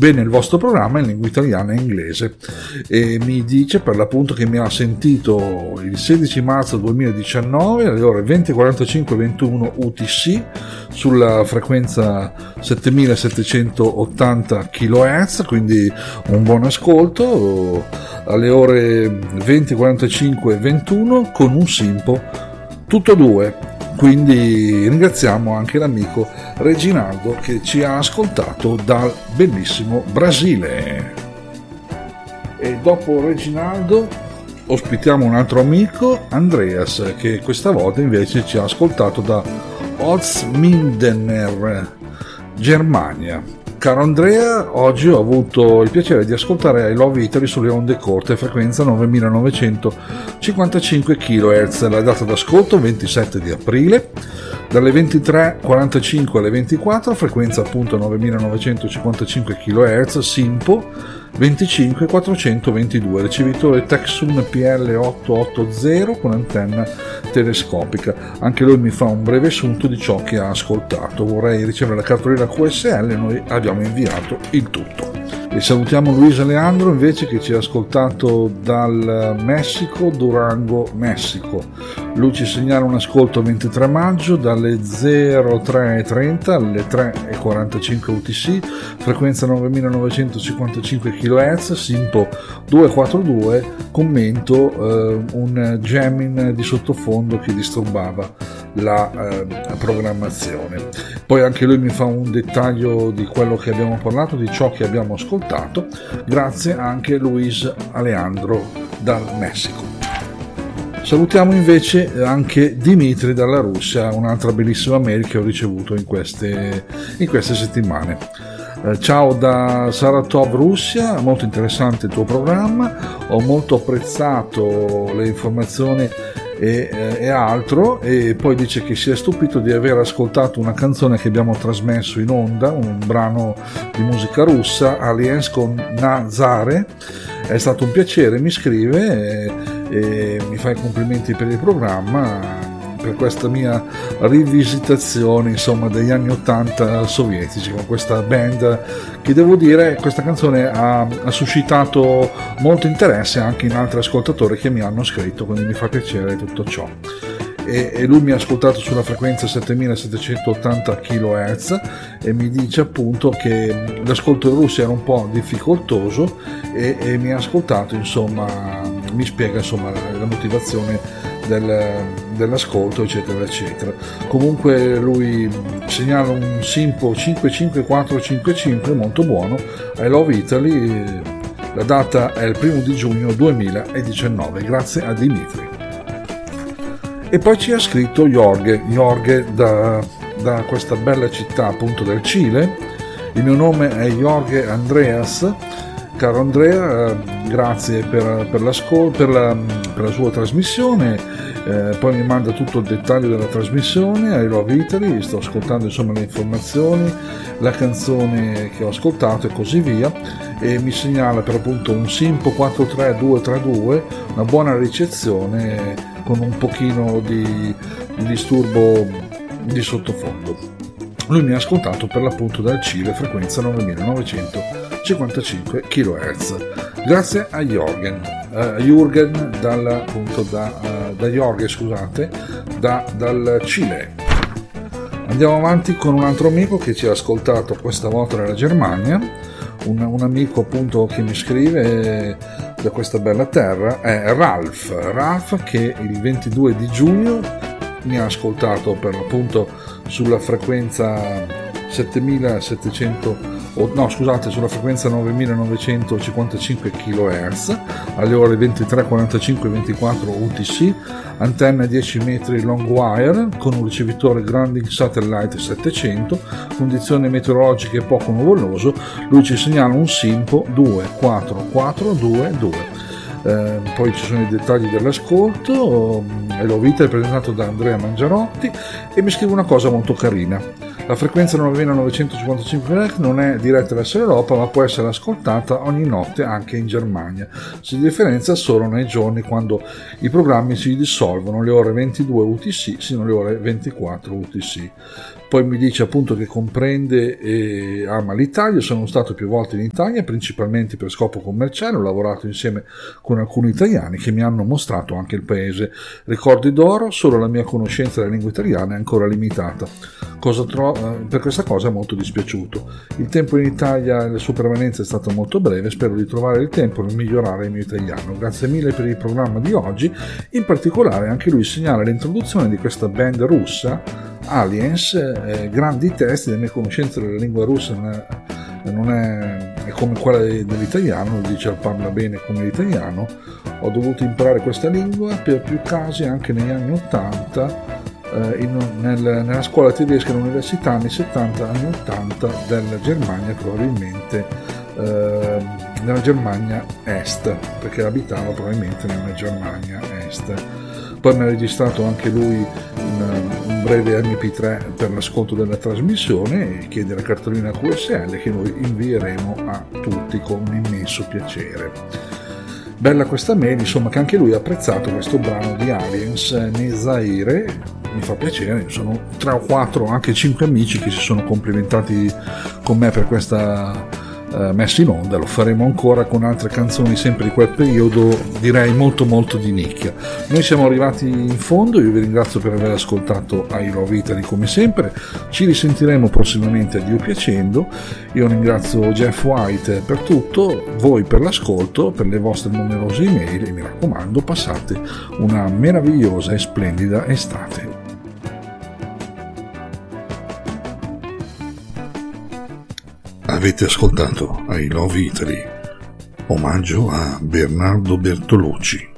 bene il vostro programma in lingua italiana e inglese, e mi dice per l'appunto che mi ha sentito il 16 marzo 2019 alle ore 20:45-21 UTC sulla frequenza 7780 kHz, quindi un buon ascolto, alle ore 20:45-21 con un simpo tutto due. Quindi ringraziamo anche l'amico Reginaldo che ci ha ascoltato dal bellissimo Brasile. E dopo Reginaldo ospitiamo un altro amico, Andreas, che questa volta invece ci ha ascoltato da Holzmindener, Germania. Caro Andrea, oggi ho avuto il piacere di ascoltare I Love Italy sulle onde corte, frequenza 9955 kHz. La data d'ascolto 27 di aprile, dalle 23:45 alle 24, frequenza appunto 9955 kHz, Simpo 25422, ricevitore Texun PL880 con antenna telescopica. Anche lui mi fa un breve assunto di ciò che ha ascoltato. Vorrei ricevere la cartolina QSL e noi abbiamo inviato il tutto. E salutiamo Luisa Leandro invece, che ci ha ascoltato dal Messico, Durango, Messico. Lui ci segnala un ascolto 23 maggio dalle 03:30 alle 3:45 UTC, frequenza 9955 kHz, Simpo 242, commento un jamming di sottofondo che disturbava la programmazione. Poi anche lui mi fa un dettaglio di quello che abbiamo parlato, di ciò che abbiamo ascoltato. Grazie anche Luis Aleandro dal Messico. Salutiamo invece anche Dimitri dalla Russia, un'altra bellissima mail che ho ricevuto in queste settimane. Ciao da Saratov, Russia, molto interessante il tuo programma, ho molto apprezzato le informazioni e altro, e poi dice che si è stupito di aver ascoltato una canzone che abbiamo trasmesso in onda, un brano di musica russa, Aliens con Nazare. È stato un piacere, mi scrive, e mi fa i complimenti per il programma, per questa mia rivisitazione insomma degli anni 80 sovietici con questa band, che devo dire questa canzone ha suscitato molto interesse anche in altri ascoltatori che mi hanno scritto, quindi mi fa piacere tutto ciò. E lui mi ha ascoltato sulla frequenza 7780 kHz e mi dice appunto che l'ascolto in Russia era un po' difficoltoso, e mi ha ascoltato, insomma mi spiega insomma la motivazione dell'ascolto, eccetera eccetera. Comunque lui segnala un Simpo 55455 molto buono, I Love Italy, la data è il 1 di giugno 2019. Grazie a Dimitri. E poi ci ha scritto Jorge da questa bella città appunto del Cile. Il mio nome è Jorge Andreas. Caro Andrea, grazie per l'ascolto, per la sua trasmissione. Poi mi manda tutto il dettaglio della trasmissione, I Love Italy, sto ascoltando insomma le informazioni, la canzone che ho ascoltato e così via, e mi segnala per appunto un Simpo 43232, una buona ricezione con un pochino di disturbo di sottofondo. Lui mi ha ascoltato per l'appunto dal Cile, frequenza 9955 kHz. Grazie a Jürgen dal Cile. Andiamo avanti con un altro amico che ci ha ascoltato questa volta dalla Germania, un amico appunto che mi scrive da questa bella terra, è Ralph che il 22 di giugno mi ha ascoltato per l'appunto sulla frequenza sulla frequenza 9955 kHz alle ore 23:45-24 UTC, antenna 10 metri long wire con un ricevitore Grounding Satellite 700, condizioni meteorologiche poco nuvoloso. Lui ci segnala un Simpo 24422. Poi ci sono i dettagli dell'ascolto, e l'ho vita è presentato da Andrea Mangiarotti, e mi scrive una cosa molto carina. La frequenza 9955 kHz non è diretta verso l'Europa, ma può essere ascoltata ogni notte anche in Germania. Si differenzia solo nei giorni quando i programmi si dissolvono, le ore 22 UTC sino alle ore 24 UTC. Poi mi dice appunto che comprende e ama l'Italia. Sono stato più volte in Italia, principalmente per scopo commerciale, ho lavorato insieme con alcuni italiani che mi hanno mostrato anche il paese. Ricordi d'oro, solo la mia conoscenza della lingua italiana è ancora limitata. Per questa cosa è molto dispiaciuto. Il tempo in Italia e la sua permanenza è stata molto breve, spero di trovare il tempo per migliorare il mio italiano. Grazie mille per il programma di oggi. In particolare anche lui segnala l'introduzione di questa band russa, Aliens, grandi testi. La mia conoscenza della lingua russa non è come quella dell'italiano, dice parla bene come l'italiano. Ho dovuto imparare questa lingua per più casi anche negli anni 80 nella scuola tedesca all'università anni 70 anni 80 della Germania, probabilmente nella Germania Est, perché abitava probabilmente nella Germania Est. Poi mi ha registrato anche lui un breve MP3 per l'ascolto della trasmissione e chiede la cartolina QSL che noi invieremo a tutti con un immenso piacere. Bella questa mail, insomma, che anche lui ha apprezzato questo brano di Aliens, Nezaire. Mi fa piacere, sono 3 o 4, anche 5 amici che si sono complimentati con me per questa messa in onda. Lo faremo ancora con altre canzoni sempre di quel periodo, direi molto molto di nicchia. Noi siamo arrivati in fondo, io vi ringrazio per aver ascoltato I Love Italy come sempre, ci risentiremo prossimamente a Dio piacendo. Io ringrazio Jeff White per tutto, voi per l'ascolto, per le vostre numerose email e mi raccomando passate una meravigliosa e splendida estate. Avete ascoltato I Love Italy, omaggio a Bernardo Bertolucci.